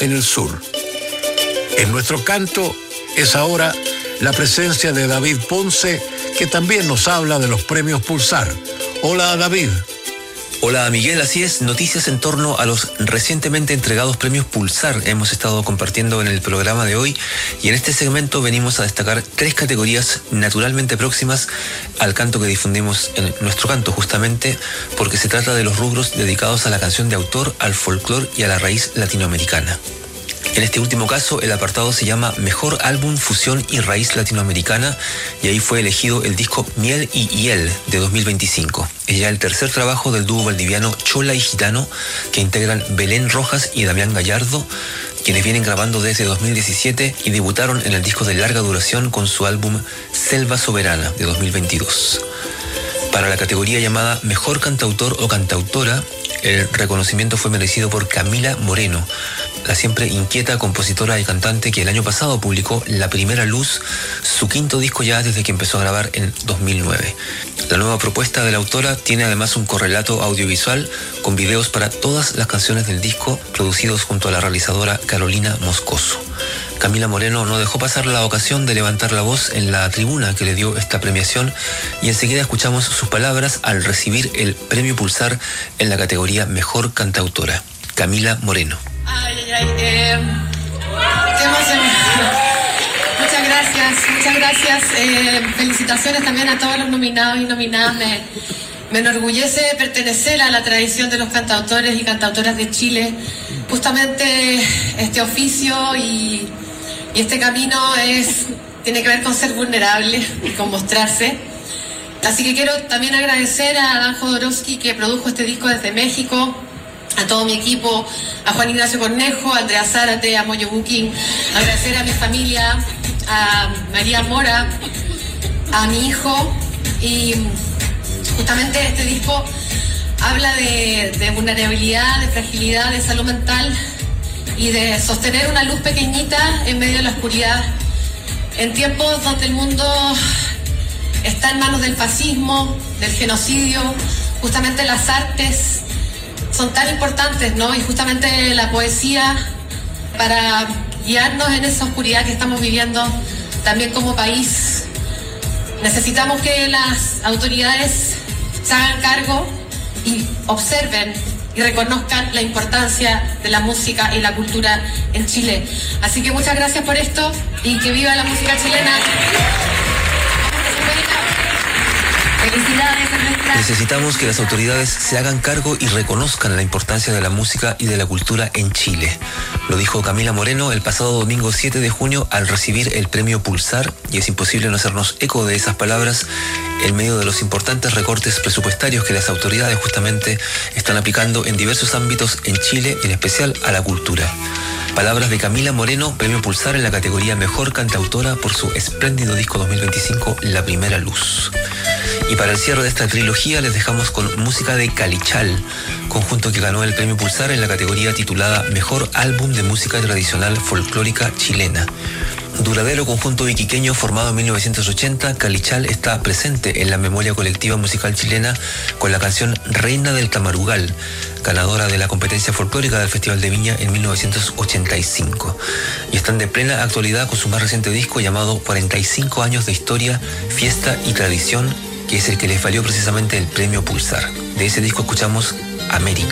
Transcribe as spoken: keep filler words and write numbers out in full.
en el sur. En nuestro canto es ahora la presencia de David Ponce, que también nos habla de los premios Pulsar. Hola, David. Hola, Miguel, así es, noticias en torno a los recientemente entregados premios Pulsar hemos estado compartiendo en el programa de hoy, y en este segmento venimos a destacar tres categorías naturalmente próximas al canto que difundimos en nuestro canto, justamente porque se trata de los rubros dedicados a la canción de autor, al folclore y a la raíz latinoamericana. En este último caso, el apartado se llama Mejor Álbum, Fusión y Raíz Latinoamericana, y ahí fue elegido el disco Miel y Hiel de dos mil veinticinco. Es ya el tercer trabajo del dúo valdiviano Chola y Gitano, que integran Belén Rojas y Damián Gallardo, quienes vienen grabando desde dos mil diecisiete y debutaron en el disco de larga duración con su álbum Selva Soberana de dos mil veintidós. Para la categoría llamada Mejor Cantautor o Cantautora, el reconocimiento fue merecido por Camila Moreno, la siempre inquieta compositora y cantante que el año pasado publicó La Primera Luz, su quinto disco ya desde que empezó a grabar en dos mil nueve. La nueva propuesta de la autora tiene además un correlato audiovisual con videos para todas las canciones del disco, producidos junto a la realizadora Carolina Moscoso. Camila Moreno no dejó pasar la ocasión de levantar la voz en la tribuna que le dio esta premiación, y enseguida escuchamos sus palabras al recibir el premio Pulsar en la categoría Mejor Cantautora. Camila Moreno. Ay, ay, ay. Eh, qué emoción. Muchas gracias, muchas gracias. Eh, felicitaciones también a todos los nominados y nominadas. Me, me enorgullece pertenecer a la tradición de los cantautores y cantautoras de Chile. Justamente este oficio y, y este camino es, tiene que ver con ser vulnerable y con mostrarse. Así que quiero también agradecer a Dan Jodorowsky, que produjo este disco desde México, a todo mi equipo, a Juan Ignacio Cornejo, a Andrea Zárate, a Moyo Booking, agradecer a mi familia, a María Mora, a mi hijo. Y justamente este disco habla de, de vulnerabilidad, de fragilidad, de salud mental y de sostener una luz pequeñita en medio de la oscuridad, en tiempos donde el mundo está en manos del fascismo, del genocidio. Justamente las artes son tan importantes, ¿no? Y justamente la poesía, para guiarnos en esa oscuridad que estamos viviendo también como país. Necesitamos que las autoridades se hagan cargo y observen y reconozcan la importancia de la música y la cultura en Chile. Así que muchas gracias por esto y que viva la música chilena. Felicidades, Ernestina. Necesitamos que las autoridades se hagan cargo y reconozcan la importancia de la música y de la cultura en Chile. Lo dijo Camila Moreno el pasado domingo siete de junio al recibir el premio Pulsar, y es imposible no hacernos eco de esas palabras en medio de los importantes recortes presupuestarios que las autoridades justamente están aplicando en diversos ámbitos en Chile, en especial a la cultura. Palabras de Camila Moreno, premio Pulsar en la categoría Mejor Cantautora por su espléndido disco dos mil veinticinco, La Primera Luz. Y para el cierre de esta trilogía les dejamos con música de Calichal, conjunto que ganó el premio Pulsar en la categoría titulada Mejor Álbum de Música Tradicional Folclórica Chilena. Duradero conjunto iquiqueño formado en mil novecientos ochenta, Calichal está presente en la memoria colectiva musical chilena con la canción Reina del Tamarugal, ganadora de la competencia folclórica del Festival de Viña en mil novecientos ochenta y cinco. Y están de plena actualidad con su más reciente disco llamado cuarenta y cinco años de historia, fiesta y tradición, que es el que les valió precisamente el premio Pulsar. De ese disco escuchamos América.